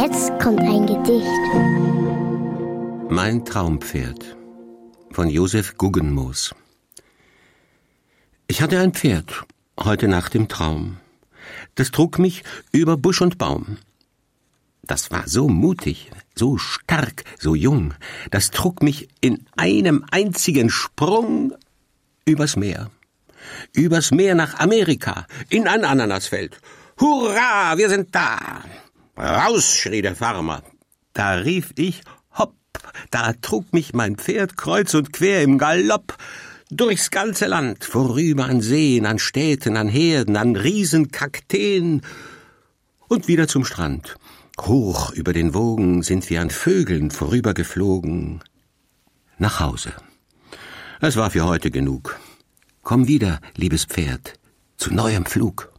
Jetzt kommt ein Gedicht. Mein Traumpferd von Josef Guggenmoos. Ich hatte ein Pferd, heute Nacht im Traum. Das trug mich über Busch und Baum. Das war so mutig, so stark, so jung. Das trug mich in einem einzigen Sprung übers Meer. Übers Meer nach Amerika, in ein Ananasfeld. Hurra, wir sind da! Raus, schrie der Farmer. Da rief ich, hopp, da trug mich mein Pferd kreuz und quer im Galopp. Durchs ganze Land, vorüber an Seen, an Städten, an Herden, an Riesenkakteen und wieder zum Strand. Hoch über den Wogen sind wir an Vögeln vorübergeflogen. Nach Hause. Es war für heute genug. Komm wieder, liebes Pferd, zu neuem Flug.